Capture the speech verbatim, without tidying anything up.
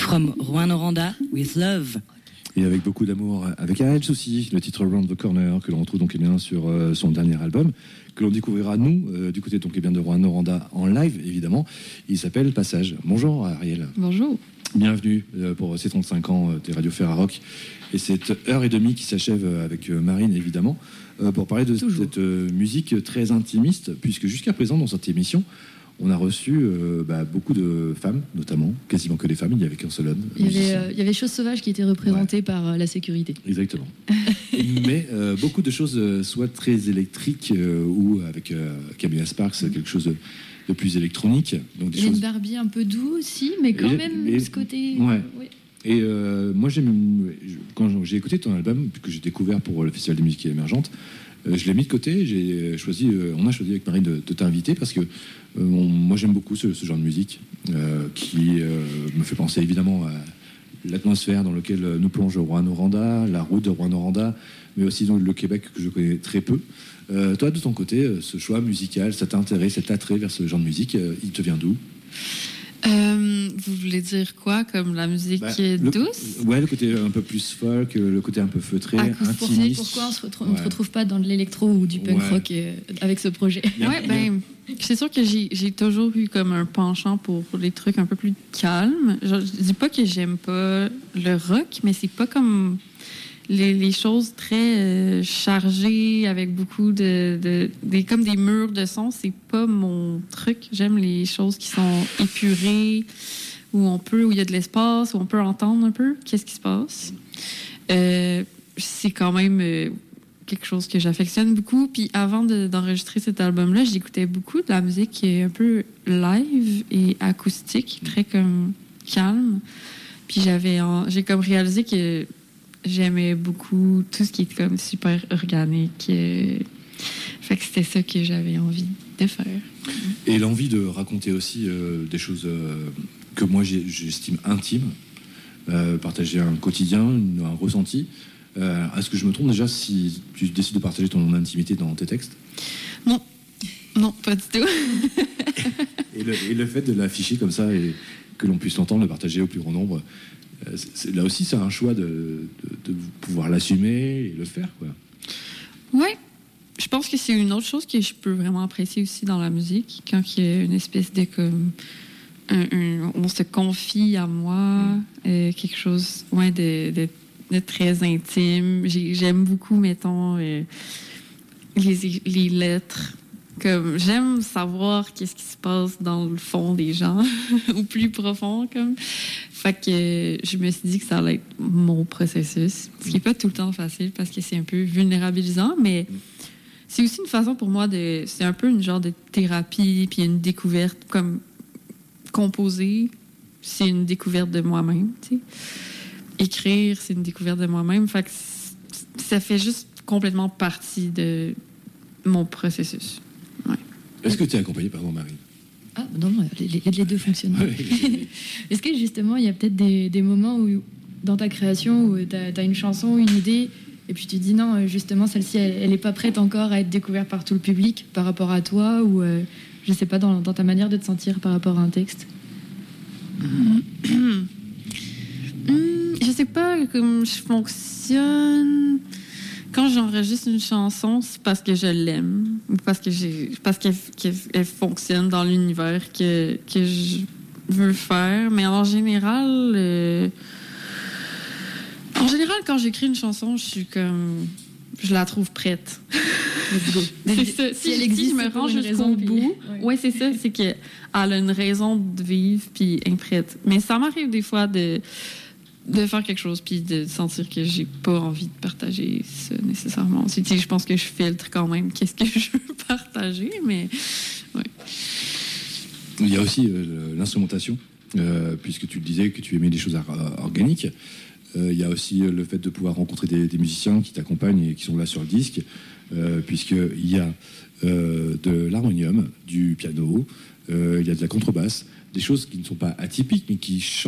From Juan Oranda with Love. Et avec beaucoup d'amour, avec Ariel aussi, le titre Round the Corner, que l'on retrouve donc eh bien, sur euh, son dernier album, que l'on découvrira, nous, euh, du côté donc, eh bien, de Juan Oranda, en live, évidemment. Il s'appelle Passage. Bonjour Ariel. Bonjour. Bienvenue euh, pour ces trente-cinq ans euh, des Radio Ferrarock. Et cette heure et demie qui s'achève avec euh, Marine, évidemment, euh, pour parler de Toujours. cette euh, musique très intimiste, puisque jusqu'à présent, dans cette émission, on a reçu euh, bah, beaucoup de femmes, notamment, quasiment que des femmes, il n'y avait qu'un seul homme. Il y avait, euh, il y avait Chose Sauvage qui était représenté ouais. par euh, la sécurité. Exactement. Mais euh, beaucoup de choses, euh, soit très électriques, euh, ou avec euh, Camilla Sparks, mmh. quelque chose de, de plus électronique. Donc des il y a choses... une Barbie un peu doux aussi, mais quand et, même et, ce côté... Ouais. ouais. Et euh, moi, j'aime, quand j'ai écouté ton album, que j'ai découvert pour le Festival de musique émergente, euh, je l'ai mis de côté. J'ai choisi, euh, on a choisi avec Marine de, de t'inviter parce que euh, on, moi, j'aime beaucoup ce, ce genre de musique euh, qui euh, me fait penser évidemment à l'atmosphère dans laquelle nous plonge Juan Oranda, la route de Juan Oranda, mais aussi dans le Québec que je connais très peu. Euh, toi, de ton côté, ce choix musical, cet intérêt, cet attrait vers ce genre de musique, euh, il te vient d'où ? Euh, vous voulez dire quoi, comme la musique bah, le, douce ? Ouais, le côté un peu plus folk, le côté un peu feutré, intimiste. Pourquoi on se retrouve, ouais. on se retrouve pas dans de l'électro ou du punk ouais. rock euh, avec ce projet ? Bien, ouais, ben, c'est sûr que j'ai, j'ai toujours eu comme un penchant pour les trucs un peu plus calmes. Je, je dis pas que j'aime pas le rock, mais c'est pas comme les, les choses très euh, chargées avec beaucoup de, de des comme des murs de son, c'est pas mon truc. J'aime les choses qui sont épurées, où on peut, où il y a de l'espace, où on peut entendre un peu qu'est-ce qui se passe. Euh, c'est quand même euh, quelque chose que j'affectionne beaucoup. Puis avant de, d'enregistrer cet album-là, j'écoutais beaucoup de la musique qui est un peu live et acoustique, très comme calme. Puis j'avais, j'ai comme réalisé que j'aimais beaucoup tout ce qui est comme super organique. Euh, fait que c'était ça que j'avais envie de faire. Et l'envie de raconter aussi euh, des choses euh, que moi j'ai, j'estime intimes, euh, partager un quotidien, une, un ressenti. Euh, est-ce que je me trompe déjà si tu décides de partager ton intimité dans tes textes ? Non, non, pas du tout. et, le, et le fait de l'afficher comme ça et que l'on puisse l'entendre, le partager au plus grand nombre, c'est, c'est, là aussi c'est un choix de, de, de pouvoir l'assumer et le faire, quoi. Oui, je pense que c'est une autre chose que je peux vraiment apprécier aussi dans la musique, quand il y a une espèce de comme un, un, on se confie à moi, mm. euh, quelque chose ouais, de, de, de très intime. J'ai, j'aime beaucoup, mettons, euh, les, les lettres. Comme, j'aime savoir qu'est-ce qui se passe dans le fond des gens, au plus profond, comme. Fait que je me suis dit que ça allait être mon processus, ce qui n'est pas tout le temps facile parce que c'est un peu vulnérabilisant, mais c'est aussi une façon pour moi de... C'est un peu une genre de thérapie, puis une découverte, comme composer, c'est une découverte de moi-même, tu sais. Écrire, c'est une découverte de moi-même. Fait que ça fait juste complètement partie de mon processus. Ouais. Est-ce que tu es accompagnée par Marie ? Ah, non, les, les, les deux fonctionnent. Oui. Est-ce que justement, il y a peut-être des, des moments où, dans ta création, où tu as une chanson, une idée, et puis tu dis non, justement, celle-ci, elle n'est pas prête encore à être découverte par tout le public par rapport à toi, ou euh, je ne sais pas, dans, dans ta manière de te sentir par rapport à un texte ? mmh. Je ne sais pas comment je fonctionne. Quand j'enregistre une chanson, c'est parce que je l'aime, ou parce que j'ai, parce qu'elle, qu'elle, elle fonctionne dans l'univers que, que je veux faire. Mais en général, euh, en général, quand j'écris une chanson, je suis comme, je la trouve prête. c'est ça. Si, si elle existe, je me rends jusqu'au raison, bout. Puis... Ouais, c'est ça. C'est qu'elle a une raison de vivre, puis elle est prête. Mais ça m'arrive des fois de de faire quelque chose puis de sentir que j'ai pas envie de partager ça nécessairement. C'est, je pense que je filtre quand même qu'est-ce que je veux partager, mais ouais. Il y a aussi euh, l'instrumentation, euh, puisque tu le disais que tu aimais des choses ar- organiques. Euh, il y a aussi le fait de pouvoir rencontrer des, des musiciens qui t'accompagnent et qui sont là sur le disque, euh, puisqu'il y a euh, de l'harmonium, du piano, euh, il y a de la contrebasse, des choses qui ne sont pas atypiques mais qui chantent